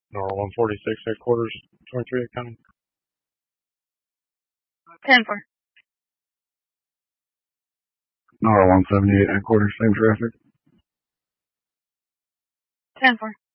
NORA 146 headquarters, 23 County. 10-4. NORA 178 headquarters, same traffic. 10-4.